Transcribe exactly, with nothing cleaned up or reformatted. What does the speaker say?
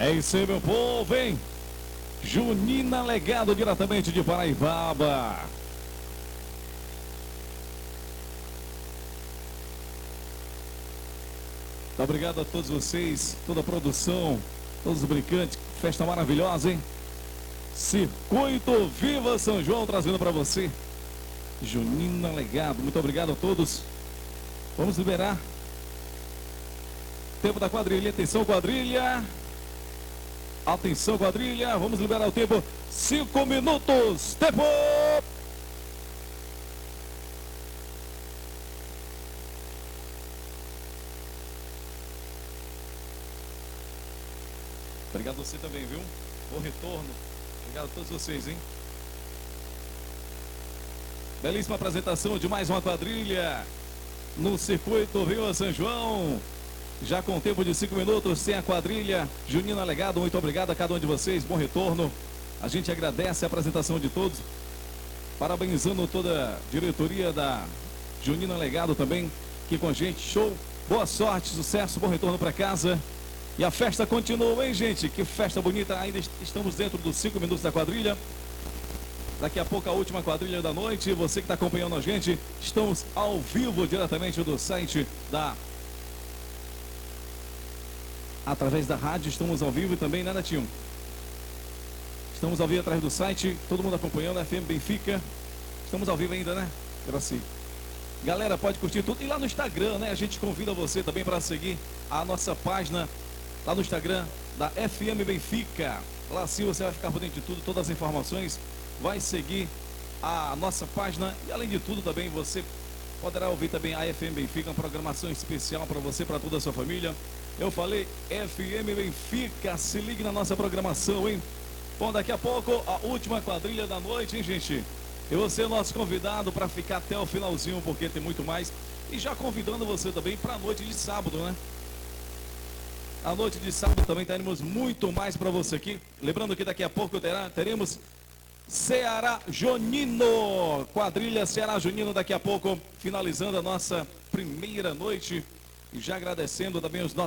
É isso aí, meu povo, hein? Junina Legado, diretamente de Paraibaba. Muito obrigado a todos vocês, toda a produção, todos os brincantes. Festa maravilhosa, hein? Circuito Viva São João, trazendo para você Junina Legado. Muito obrigado a todos. Vamos liberar. Tempo da quadrilha. Atenção, quadrilha. Atenção, quadrilha. Vamos liberar o tempo. Cinco minutos. Tempo! Obrigado a você também, viu? Bom retorno. Obrigado a todos vocês, hein? Belíssima apresentação de mais uma quadrilha no Circuito Viva São João. Já com tempo de cinco minutos, sem a quadrilha Junina Legado. Muito obrigado a cada um de vocês. Bom retorno. A gente agradece a apresentação de todos. Parabenizando toda a diretoria da Junina Legado também, aqui com a gente. Show. Boa sorte, sucesso, bom retorno para casa. E a festa continua, hein, gente? Que festa bonita. Ainda estamos dentro dos cinco minutos da quadrilha. Daqui a pouco a última quadrilha da noite. Você que está acompanhando a gente, estamos ao vivo diretamente do site da... Através da rádio, estamos ao vivo também, né, Netinho? Estamos ao vivo através do site, todo mundo acompanhando, F M Benfica. Estamos ao vivo ainda, né? Gracinha. Galera, pode curtir tudo. E lá no Instagram, né? A gente convida você também para seguir a nossa página lá no Instagram da F M Benfica. Lá sim você vai ficar por dentro de tudo, todas as informações. Vai seguir a nossa página e além de tudo também você poderá ouvir também a F M Benfica, uma programação especial para você, para toda a sua família. Eu falei F M Benfica, se ligue na nossa programação, hein? Bom, daqui a pouco a última quadrilha da noite, hein, gente? E você é o nosso convidado para ficar até o finalzinho, porque tem muito mais. E já convidando você também para a noite de sábado, né? A noite de sábado também teremos muito mais para você aqui. Lembrando que daqui a pouco terá, teremos Ceará Junino, quadrilha Ceará Junino daqui a pouco, finalizando a nossa primeira noite. E já agradecendo também os nossos